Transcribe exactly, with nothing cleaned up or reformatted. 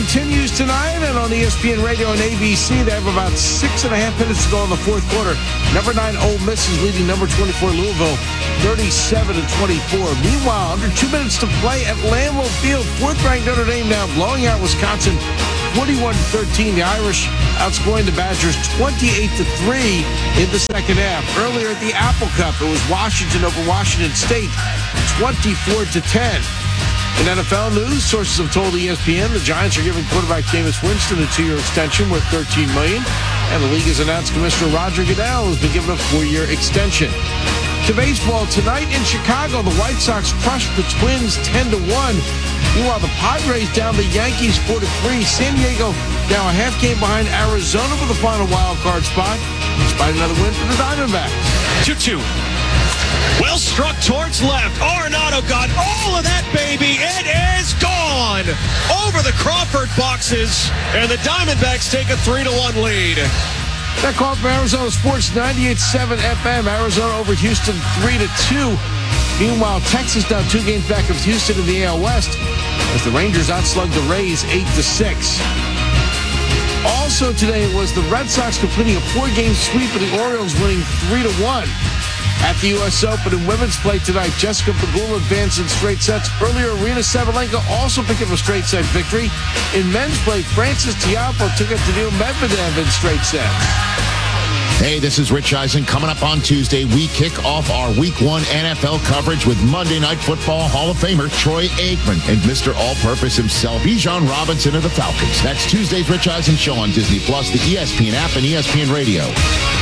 continues tonight, and on E S P N Radio and A B C, they have about six and a half minutes to go in the fourth quarter. Number nine, Ole Miss is leading number twenty-four, Louisville, thirty-seven to twenty-four. Meanwhile, under two minutes to play at Lambeau Field, fourth-ranked Notre Dame now blowing out Wisconsin, forty-one to thirteen. The Irish outscoring the Badgers twenty-eight to three in the second half. Earlier at the Apple Cup, it was Washington over Washington State, twenty-four to ten. In N F L news, sources have told E S P N the Giants are giving quarterback Jameis Winston a two-year extension worth thirteen million dollars, and the league has announced Commissioner Roger Goodell has been given a four-year extension. To baseball, tonight in Chicago, the White Sox crushed the Twins ten to one. Meanwhile, the Padres down the Yankees four to three. San Diego now a half game behind Arizona for the final wild card spot, despite another win for the Diamondbacks. two two. Well struck towards left. Arenado got all of that, baby. It is gone over the Crawford boxes, and the Diamondbacks take a three to one lead. That call from Arizona Sports ninety-eight point seven F M. Arizona over Houston three to two. Meanwhile, Texas now two games back of Houston in the A L West as the Rangers outslugged the Rays eight to six. Also today was the Red Sox completing a four-game sweep of the Orioles, winning three to one. At the U S Open in women's play tonight, Jessica Pegula advanced in straight sets. Earlier, Arena Sabalenka also picked up a straight set victory. In men's play, Francis Tiafoe took it to Daniil Medvedev in straight sets. Hey, this is Rich Eisen. Coming up on Tuesday, we kick off our Week one N F L coverage with Monday Night Football Hall of Famer Troy Aikman and Mister All-Purpose himself, Bijan Robinson of the Falcons. That's Tuesday's Rich Eisen Show on Disney Plus, the E S P N app, and E S P N Radio.